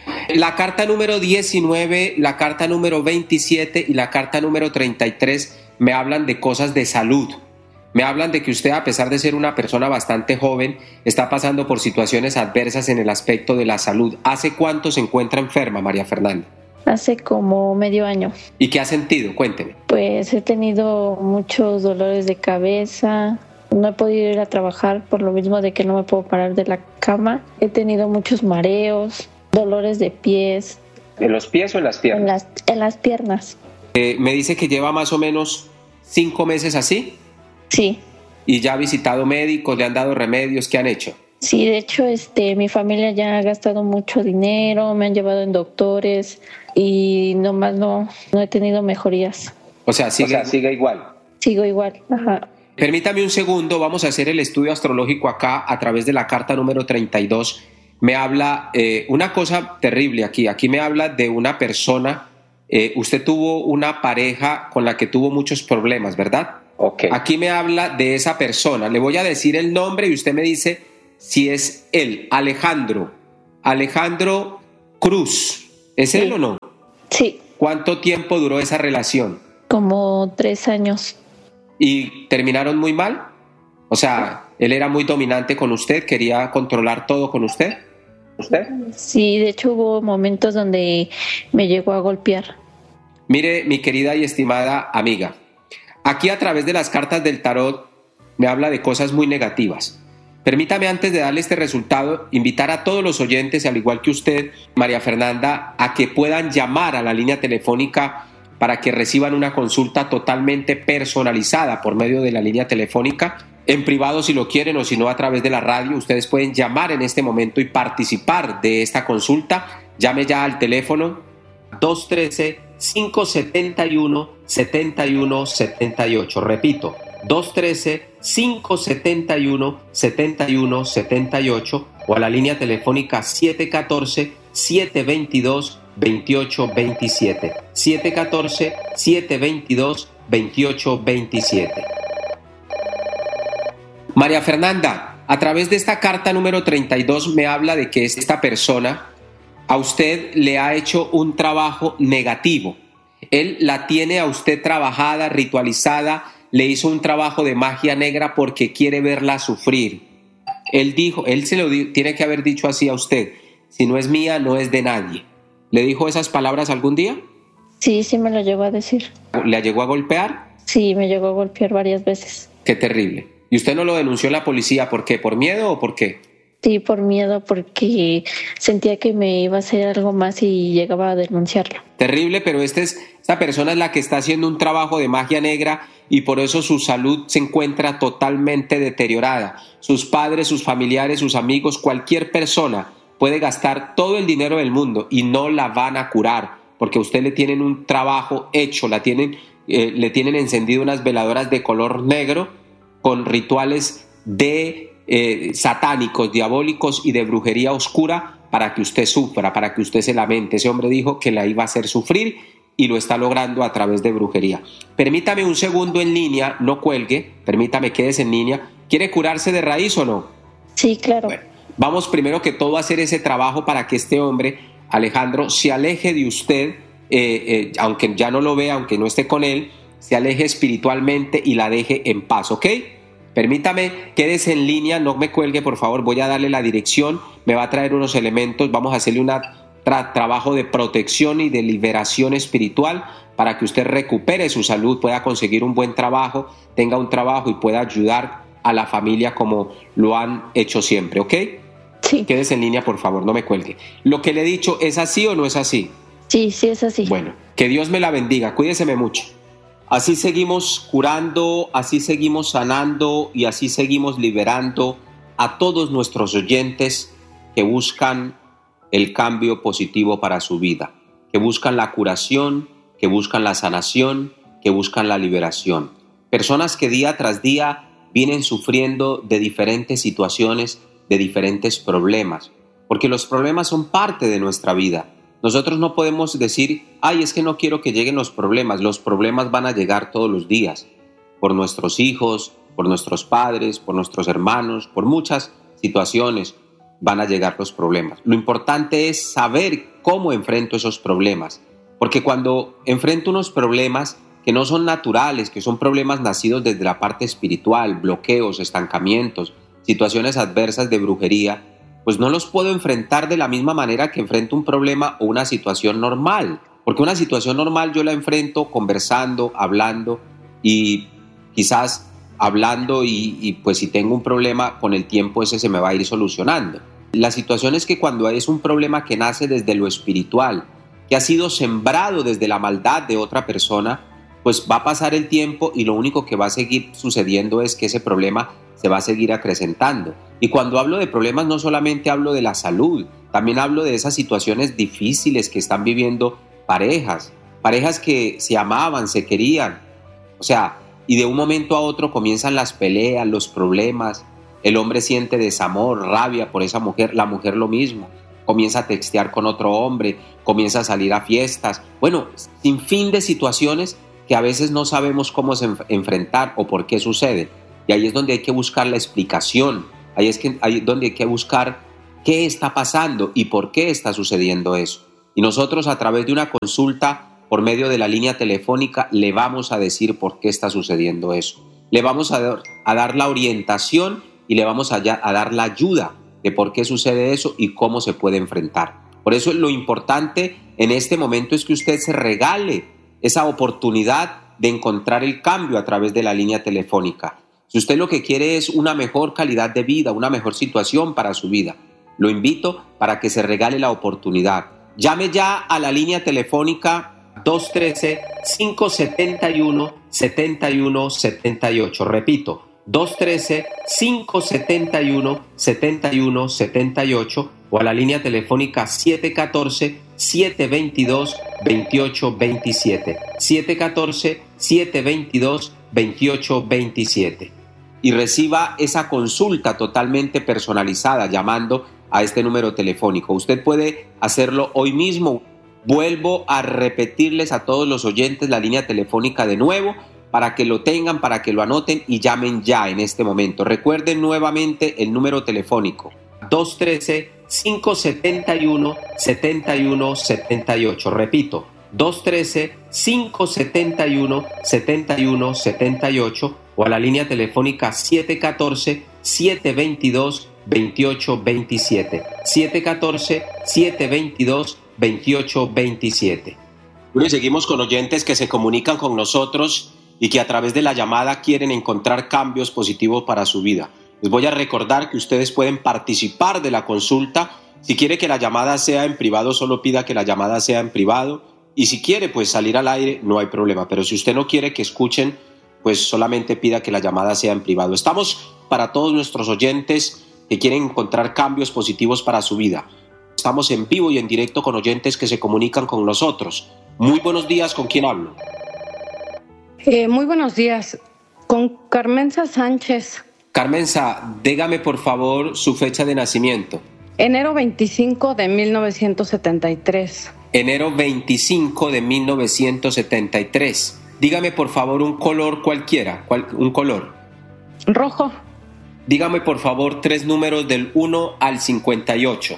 La carta número diecinueve, la carta número veintisiete y la carta número treinta y tres me hablan de cosas de salud. Me hablan de que usted, a pesar de ser una persona bastante joven, está pasando por situaciones adversas en el aspecto de la salud. ¿Hace cuánto se encuentra enferma, María Fernanda? Hace como medio año. ¿Y qué ha sentido? Cuénteme. Pues he tenido muchos dolores de cabeza. No he podido ir a trabajar por lo mismo de que no me puedo parar de la cama. He tenido muchos mareos, dolores de pies. ¿En los pies o en las piernas? En las, en las piernas. Eh, me dice que lleva más o menos cinco meses así. Sí. ¿Y ya ha visitado médicos? ¿Le han dado remedios? ¿Qué han hecho? Sí, de hecho, este, mi familia ya ha gastado mucho dinero, me han llevado en doctores y nomás no, no he tenido mejorías. O sea, sigue, o sea, sigue igual. Sigo igual, ajá. Permítame un segundo, vamos a hacer el estudio astrológico acá a través de la carta número treinta y dos. Me habla eh, una cosa terrible aquí, aquí me habla de una persona, eh, usted tuvo una pareja con la que tuvo muchos problemas, ¿verdad? Okay. Aquí me habla de esa persona, le voy a decir el nombre y usted me dice si es él, Alejandro, Alejandro Cruz, ¿es sí. él o no? Sí. ¿Cuánto tiempo duró esa relación? Como tres años. ¿Y terminaron muy mal? O sea, él era muy dominante con usted, quería controlar todo con usted. ¿Usted? Sí, de hecho hubo momentos donde me llegó a golpear. Mire, mi querida y estimada amiga, aquí a través de las cartas del tarot me habla de cosas muy negativas. Permítame, antes de darle este resultado, invitar a todos los oyentes, al igual que usted, María Fernanda, a que puedan llamar a la línea telefónica para que reciban una consulta totalmente personalizada por medio de la línea telefónica, en privado si lo quieren o si no a través de la radio. Ustedes pueden llamar en este momento y participar de esta consulta. Llame ya al teléfono dos uno tres, cinco siete uno, siete uno siete ocho. Repito, dos uno tres, cinco siete uno, siete uno siete ocho o a la línea telefónica siete uno cuatro, siete dos dos, dos ocho dos siete, siete uno cuatro, siete dos dos, dos ocho dos siete. María Fernanda, a través de esta carta número treinta y dos me habla de que esta persona a usted le ha hecho un trabajo negativo. Él la tiene a usted trabajada, ritualizada, le hizo un trabajo de magia negra porque quiere verla sufrir. Él dijo, él se lo di, tiene que haber dicho así a usted: si no es mía, no es de nadie. ¿Le dijo esas palabras algún día? Sí, sí me lo llegó a decir. ¿Le llegó a golpear? Sí, me llegó a golpear varias veces. Qué terrible. ¿Y usted no lo denunció a la policía? ¿Por qué? ¿Por miedo o por qué? Sí, por miedo, porque sentía que me iba a hacer algo más y llegaba a denunciarlo. Terrible, pero este es, esta persona es la que está haciendo un trabajo de magia negra y por eso su salud se encuentra totalmente deteriorada. Sus padres, sus familiares, sus amigos, cualquier persona puede gastar todo el dinero del mundo y no la van a curar, porque a usted le tienen un trabajo hecho, la tienen, eh, le tienen encendido unas veladoras de color negro con rituales de eh, satánicos, diabólicos y de brujería oscura para que usted sufra, para que usted se lamente. Ese hombre dijo que la iba a hacer sufrir y lo está logrando a través de brujería. Permítame un segundo en línea, no cuelgue, permítame, quédese en línea. ¿Quiere curarse de raíz o no? Sí, claro. Bueno, vamos primero que todo a hacer ese trabajo para que este hombre, Alejandro, se aleje de usted, eh, eh, aunque ya no lo vea, aunque no esté con él, se aleje espiritualmente y la deje en paz, ¿ok? Permítame, quédese en línea, no me cuelgue, por favor, voy a darle la dirección, me va a traer unos elementos, vamos a hacerle un tra- trabajo de protección y de liberación espiritual para que usted recupere su salud, pueda conseguir un buen trabajo, tenga un trabajo y pueda ayudar a la familia como lo han hecho siempre, ¿ok? Sí. Quédese en línea, por favor, no me cuelgue. ¿Lo que le he dicho es así o no es así? Sí, sí es así. Bueno, que Dios me la bendiga, cuídeseme mucho. Así seguimos curando, así seguimos sanando y así seguimos liberando a todos nuestros oyentes que buscan el cambio positivo para su vida, que buscan la curación, que buscan la sanación, que buscan la liberación. Personas que día tras día vienen sufriendo de diferentes situaciones, de diferentes problemas, porque los problemas son parte de nuestra vida. Nosotros no podemos decir, ay, es que no quiero que lleguen los problemas. Los problemas van a llegar todos los días, por nuestros hijos, por nuestros padres, por nuestros hermanos, por muchas situaciones. van a llegar los problemas. Lo importante es saber cómo enfrento esos problemas, porque cuando enfrento unos problemas que no son naturales, que son problemas nacidos desde la parte espiritual, bloqueos, estancamientos, situaciones adversas de brujería, pues no los puedo enfrentar de la misma manera que enfrento un problema o una situación normal, porque una situación normal yo la enfrento conversando, hablando y quizás hablando y, y pues si tengo un problema con el tiempo ese se me va a ir solucionando. La situación es que cuando es un problema que nace desde lo espiritual, que ha sido sembrado desde la maldad de otra persona, pues va a pasar el tiempo y lo único que va a seguir sucediendo es que ese problema se va a seguir acrecentando. Y cuando hablo de problemas no solamente hablo de la salud, también hablo de esas situaciones difíciles que están viviendo parejas, parejas que se amaban, se querían, o sea, y de un momento a otro comienzan las peleas, los problemas, el hombre siente desamor, rabia por esa mujer, la mujer lo mismo, comienza a textear con otro hombre, comienza a salir a fiestas, bueno, sin fin de situaciones que a veces no sabemos cómo se enfrentar o por qué sucede. Y ahí es donde hay que buscar la explicación, ahí es que, ahí donde hay que buscar qué está pasando y por qué está sucediendo eso. Y nosotros a través de una consulta por medio de la línea telefónica le vamos a decir por qué está sucediendo eso. Le vamos a dar, a dar la orientación y le vamos a, a dar la ayuda de por qué sucede eso y cómo se puede enfrentar. Por eso lo importante en este momento es que usted se regale esa oportunidad de encontrar el cambio a través de la línea telefónica. Si usted lo que quiere es una mejor calidad de vida, una mejor situación para su vida, lo invito para que se regale la oportunidad. Llame ya a la línea telefónica dos uno tres, cinco siete uno, siete uno siete ocho. Repito, dos uno tres, cinco siete uno, siete uno siete ocho o a la línea telefónica siete uno cuatro, siete dos dos, dos ocho dos siete. siete uno cuatro, siete dos dos, dos ocho dos siete. Y reciba esa consulta totalmente personalizada llamando a este número telefónico. Usted puede hacerlo hoy mismo. Vuelvo a repetirles a todos los oyentes la línea telefónica de nuevo para que lo tengan, para que lo anoten y llamen ya en este momento. Recuerden nuevamente el número telefónico dos uno tres, cinco siete uno, siete uno siete ocho. Repito, dos uno tres, cinco siete uno, siete uno siete ocho o a la línea telefónica siete uno cuatro, siete dos dos, dos ocho dos siete. siete uno cuatro, siete dos dos, dos ocho dos siete. Bueno, y seguimos con oyentes que se comunican con nosotros y que a través de la llamada quieren encontrar cambios positivos para su vida. Les voy a recordar que ustedes pueden participar de la consulta. Si quiere que la llamada sea en privado, solo pida que la llamada sea en privado. Y si quiere pues salir al aire, no hay problema. Pero si usted no quiere que escuchen, pues solamente pida que la llamada sea en privado. Estamos para todos nuestros oyentes que quieren encontrar cambios positivos para su vida. Estamos en vivo y en directo con oyentes que se comunican con nosotros. Muy buenos días, ¿con quién hablo? Eh, muy buenos días, con Carmenza Sánchez. Carmenza, dígame por favor su fecha de nacimiento. Enero veinticinco de mil novecientos setenta y tres. Enero veinticinco de mil novecientos setenta y tres. Dígame por favor un color cualquiera, cual, un color. Rojo. Dígame por favor tres números del uno al cincuenta y ocho.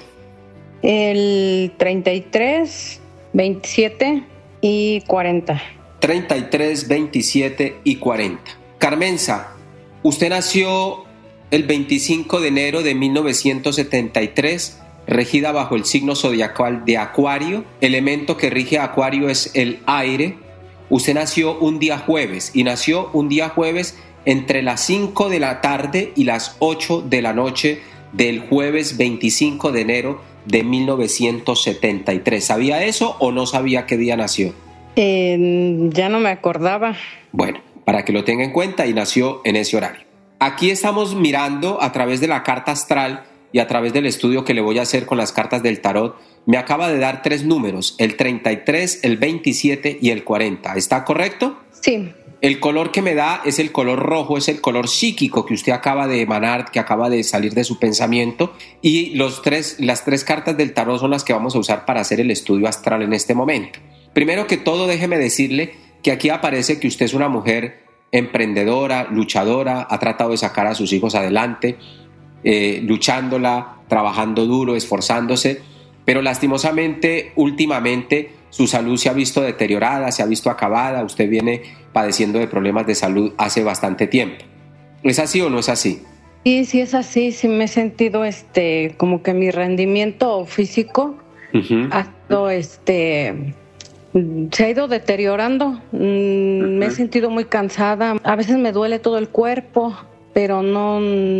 El treinta y tres, veintisiete y cuarenta. treinta y tres, veintisiete y cuarenta. Carmenza, usted nació el veinticinco de enero de mil novecientos setenta y tres, regida bajo el signo zodiacal de Acuario. Elemento que rige a Acuario es el aire. Usted nació un día jueves y nació un día jueves entre las cinco de la tarde y las ocho de la noche del jueves veinticinco de enero de mil novecientos setenta y tres. ¿Sabía eso o no sabía qué día nació? Eh, ya no me acordaba. Bueno, para que lo tenga en cuenta, y nació en ese horario. Aquí estamos mirando a través de la carta astral y a través del estudio que le voy a hacer con las cartas del tarot. Me acaba de dar tres números, el treinta y tres, el veintisiete y el cuarenta. ¿Está correcto? Sí. El color que me da es el color rojo, es el color psíquico que usted acaba de emanar, que acaba de salir de su pensamiento. Y los tres, las tres cartas del tarot son las que vamos a usar para hacer el estudio astral en este momento. Primero que todo, déjeme decirle que aquí aparece que usted es una mujer emprendedora, luchadora, ha tratado de sacar a sus hijos adelante, eh, luchándola, trabajando duro, esforzándose, pero lastimosamente, últimamente, su salud se ha visto deteriorada, se ha visto acabada. Usted viene padeciendo de problemas de salud hace bastante tiempo. ¿Es así o no es así? Sí, sí es así. Sí me he sentido este, como que mi rendimiento físico uh-huh. ha sido, este, se ha ido deteriorando. Uh-huh. Me he sentido muy cansada. A veces me duele todo el cuerpo, pero no,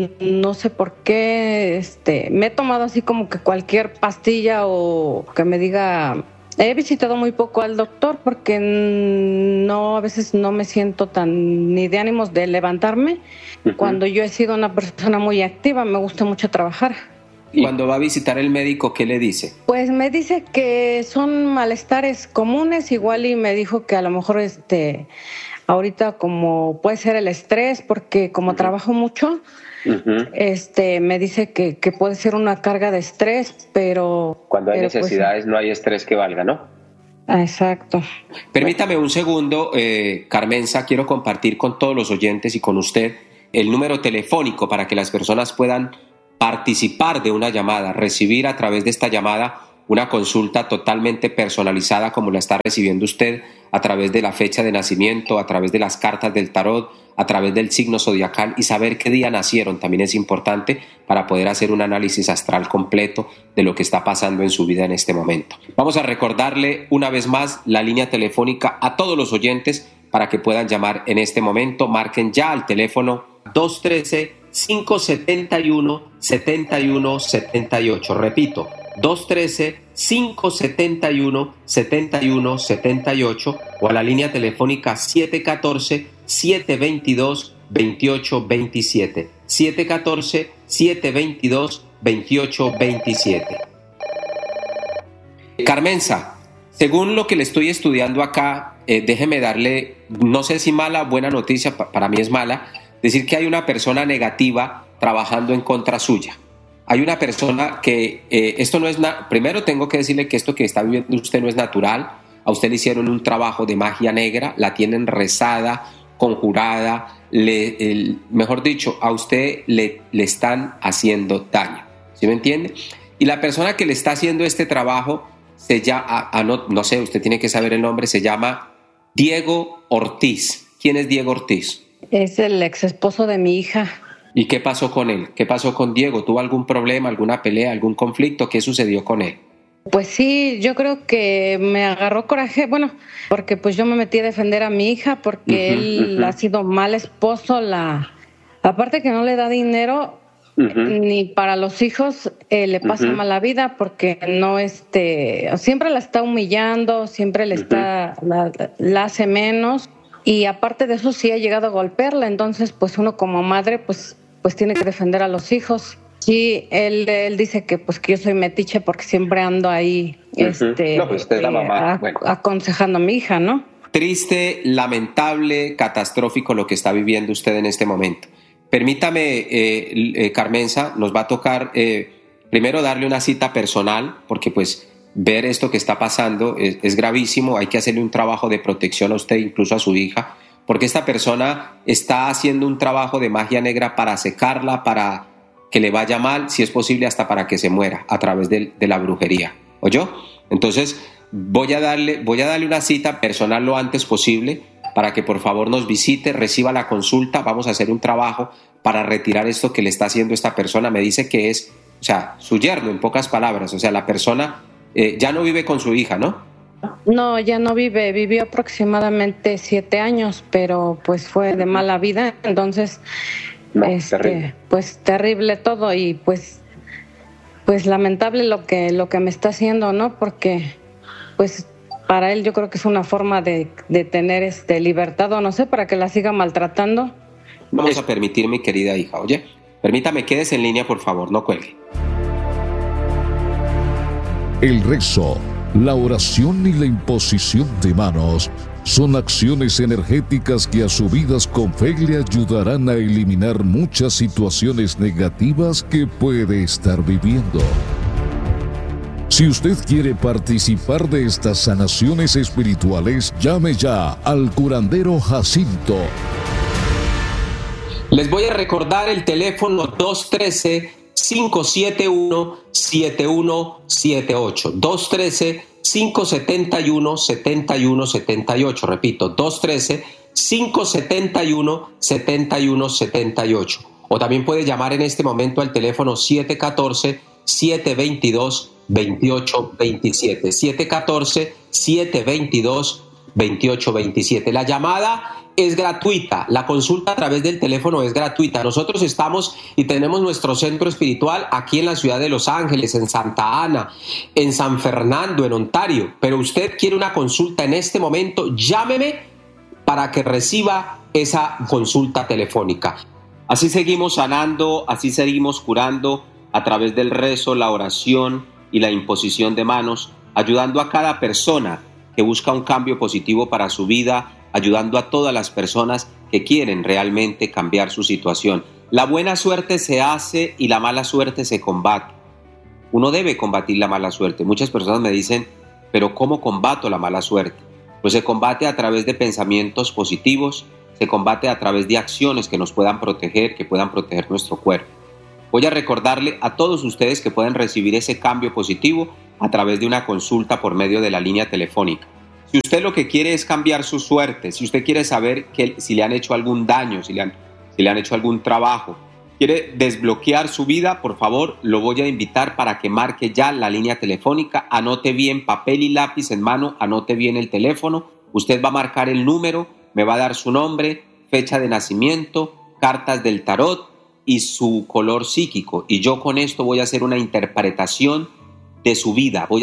no sé por qué. Este, me he tomado así como que cualquier pastilla o que me diga... He visitado muy poco al doctor porque no, a veces no me siento tan ni de ánimos de levantarme. Uh-huh. Cuando yo he sido una persona muy activa, me gusta mucho trabajar. ¿Y cuando va a visitar el médico, qué le dice? Pues me dice que son malestares comunes, igual, y me dijo que a lo mejor este ahorita como puede ser el estrés, porque como uh-huh. trabajo mucho, uh-huh. este me dice que, que puede ser una carga de estrés, pero... Cuando hay pero necesidades pues, no hay estrés que valga, ¿no? Exacto. Permítame un segundo, eh, Carmenza, quiero compartir con todos los oyentes y con usted el número telefónico para que las personas puedan participar de una llamada, recibir a través de esta llamada una consulta totalmente personalizada como la está recibiendo usted a través de la fecha de nacimiento, a través de las cartas del tarot, a través del signo zodiacal, y saber qué día nacieron también es importante para poder hacer un análisis astral completo de lo que está pasando en su vida en este momento. Vamos a recordarle una vez más la línea telefónica a todos los oyentes para que puedan llamar en este momento. Marquen ya al teléfono dos uno tres, cinco siete uno, siete uno siete ocho. Repito, dos uno tres, cinco siete uno, siete uno siete ocho, o a la línea telefónica siete uno cuatro, siete dos dos, dos ocho dos siete, siete uno cuatro, siete dos dos, dos ocho dos siete. Carmenza, según lo que le estoy estudiando acá, eh, déjeme darle, no sé si mala o buena noticia, pa- para mí es mala, decir que hay una persona negativa trabajando en contra suya. Hay una persona que, eh, esto no es, na- primero tengo que decirle que esto que está viviendo usted no es natural. A usted le hicieron un trabajo de magia negra, la tienen rezada, conjurada, le, el, mejor dicho, a usted le, le están haciendo daño. ¿Sí me entiende? Y la persona que le está haciendo este trabajo se llama, ah, ah, no, no sé, usted tiene que saber el nombre, se llama Diego Ortiz. ¿Quién es Diego Ortiz? Es el ex esposo de mi hija. ¿Y qué pasó con él? ¿Qué pasó con Diego? ¿Tuvo algún problema, alguna pelea, algún conflicto? ¿Qué sucedió con él? Pues sí, yo creo que me agarró coraje, bueno, porque pues yo me metí a defender a mi hija porque uh-huh, él uh-huh. ha sido mal esposo, la aparte que no le da dinero uh-huh. ni para los hijos, eh, le pasa uh-huh. mala vida porque no este siempre la está humillando, siempre le uh-huh. está la, la hace menos, y aparte de eso sí ha llegado a golpearla, entonces pues uno como madre pues pues tiene que defender a los hijos. Sí, él, él dice que pues que yo soy metiche porque siempre ando ahí uh-huh. este, no, pues usted es la mamá. Eh, a, bueno. aconsejando a mi hija, ¿no? Triste, lamentable, catastrófico lo que está viviendo usted en este momento. Permítame, eh, eh, Carmenza, nos va a tocar eh, primero darle una cita personal, porque pues ver esto que está pasando es, es gravísimo, hay que hacerle un trabajo de protección a usted, incluso a su hija, porque esta persona está haciendo un trabajo de magia negra para secarla, para que le vaya mal, si es posible hasta para que se muera a través de, de la brujería. ¿Oyó? Entonces voy a darle, voy a darle una cita personal lo antes posible para que por favor nos visite, reciba la consulta, vamos a hacer un trabajo para retirar esto que le está haciendo esta persona. Me dice que es, o sea, su yerno, en pocas palabras, o sea, la persona eh, ya no vive con su hija, ¿no? No, ya no vive, vivió aproximadamente siete años, pero pues fue de mala vida, entonces... No, este, terrible. Pues terrible todo, y pues pues lamentable lo que lo que me está haciendo, ¿no? Porque pues para él yo creo que es una forma de, de tener este libertad, o no sé, para que la siga maltratando. Vamos a permitir, mi querida hija, oye, permítame, quédese en línea, por favor, no cuelgue. El rezo, la oración y la imposición de manos son acciones energéticas que a su vidas con fe le ayudarán a eliminar muchas situaciones negativas que puede estar viviendo. Si usted quiere participar de estas sanaciones espirituales, llame ya al curandero Jacinto. Les voy a recordar el teléfono dos uno tres, cinco siete uno, siete uno siete ocho. dos uno tres, cinco siete uno, siete uno siete ocho. Repito, dos uno tres, cinco siete uno, siete uno siete ocho. O también puede llamar en este momento al teléfono siete uno cuatro, siete dos dos, dos ocho dos siete. siete uno cuatro, siete dos dos, dos ocho dos siete. La llamada es gratuita, la consulta a través del teléfono es gratuita. Nosotros estamos y tenemos nuestro centro espiritual aquí en la ciudad de Los Ángeles, en Santa Ana, en San Fernando, en Ontario. Pero usted quiere una consulta en este momento, llámeme para que reciba esa consulta telefónica. Así seguimos sanando, así seguimos curando a través del rezo, la oración y la imposición de manos, ayudando a cada persona que busca un cambio positivo para su vida, ayudando a todas las personas que quieren realmente cambiar su situación. La buena suerte se hace y la mala suerte se combate. Uno debe combatir la mala suerte. Muchas personas me dicen, pero ¿cómo combato la mala suerte? Pues se combate a través de pensamientos positivos, se combate a través de acciones que nos puedan proteger, que puedan proteger nuestro cuerpo. Voy a recordarle a todos ustedes que pueden recibir ese cambio positivo a través de una consulta por medio de la línea telefónica. Si usted lo que quiere es cambiar su suerte, si usted quiere saber que, si le han hecho algún daño, si le han, si le han hecho algún trabajo, quiere desbloquear su vida, por favor, lo voy a invitar para que marque ya la línea telefónica, anote bien papel y lápiz en mano, anote bien el teléfono, usted va a marcar el número, me va a dar su nombre, fecha de nacimiento, cartas del tarot y su color psíquico. Y yo con esto voy a hacer una interpretación de su vida. Voy